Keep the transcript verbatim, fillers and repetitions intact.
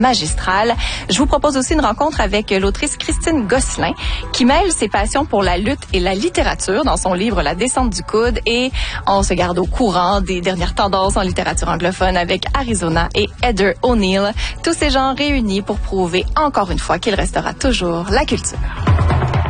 magistrale. Je vous propose aussi une rencontre avec l'autrice Christine Gosselin qui mêle ses passions pour la lutte et la littérature dans son livre La descente du coude, et on se garde au courant des dernières tendances en littérature anglophone avec Arizona et Heather O'Neill, tous ces gens réunis pour prouver encore une fois qu'il restera toujours la culture.